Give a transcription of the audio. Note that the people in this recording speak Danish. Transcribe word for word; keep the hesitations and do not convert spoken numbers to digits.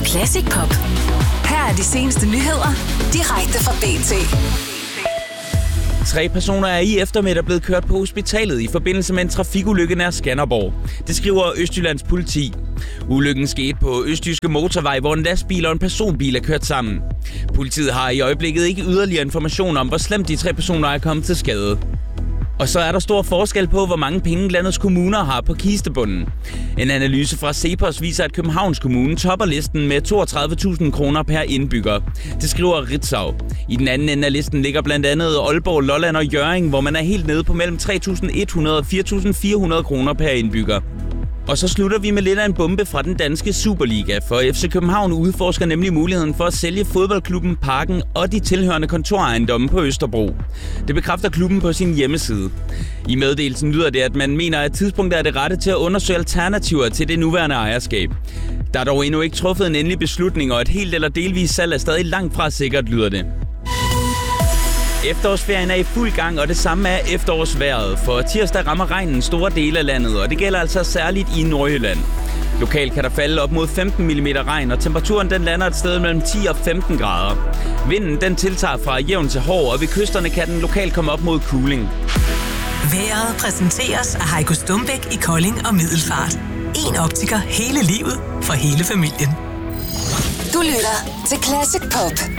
Classic Pop. Her er de seneste nyheder, direkte fra B T. Tre personer er i eftermiddag blevet kørt på hospitalet i forbindelse med en trafikulykke nær Skanderborg. Det skriver Østjyllands politi. Ulykken skete på Østjyske Motorvej, hvor en lastbil og en personbil er kørt sammen. Politiet har i øjeblikket ikke yderligere information om, hvor slemt de tre personer er kommet til skade. Og så er der stor forskel på, hvor mange penge landets kommuner har på kistebunden. En analyse fra CEPOS viser, at Københavns Kommune topper listen med toogtredive tusind kroner per indbygger. Det skriver Ritzau. I den anden ende af listen ligger blandt andet Aalborg, Lolland og Hjørring, hvor man er helt nede på mellem tre tusind et hundrede og fire tusind fire hundrede kroner per indbygger. Og så slutter vi med lidt af en bombe fra den danske Superliga, for F C København udforsker nemlig muligheden for at sælge fodboldklubben Parken og de tilhørende kontorejendomme på Østerbro. Det bekræfter klubben på sin hjemmeside. I meddelelsen lyder det, at man mener, at tidspunktet er det rette til at undersøge alternativer til det nuværende ejerskab. Der er dog endnu ikke truffet en endelig beslutning, og et helt eller delvis salg er stadig langt fra sikkert, lyder det. Efterårsferien er i fuld gang, og det samme er efterårsvejret. For tirsdag rammer regnen store dele af landet, og det gælder altså særligt i Nordjylland. Lokalt kan der falde op mod femten millimeter regn, og temperaturen den lander et sted mellem ti og femten grader. Vinden den tiltager fra jævn til hård, og ved kysterne kan den lokalt komme op mod kuling. Vejret præsenteres af Heiko Stumbæk i Kolding og Middelfart. En optiker hele livet for hele familien. Du lytter til Classic Pop.